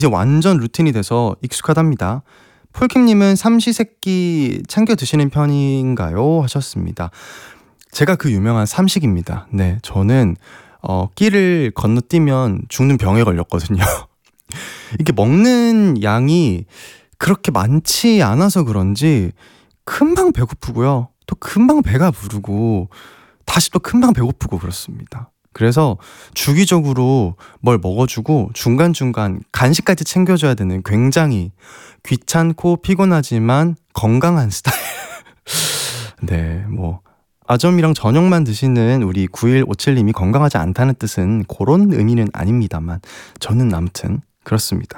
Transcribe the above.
이제 완전 루틴이 돼서 익숙하답니다. 폴킴님은 삼시세끼 챙겨 드시는 편인가요? 하셨습니다. 제가 그 유명한 삼식입니다. 네, 저는 끼를 건너뛰면 죽는 병에 걸렸거든요. 이게 먹는 양이 그렇게 많지 않아서 그런지 금방 배고프고요. 또 금방 배가 부르고 다시 또 금방 배고프고 그렇습니다. 그래서 주기적으로 뭘 먹어주고 중간중간 간식까지 챙겨줘야 되는 굉장히 귀찮고 피곤하지만 건강한 스타일. 네, 뭐 아점이랑 저녁만 드시는 우리 9157님이 건강하지 않다는 뜻은 그런 의미는 아닙니다만 저는 아무튼 그렇습니다.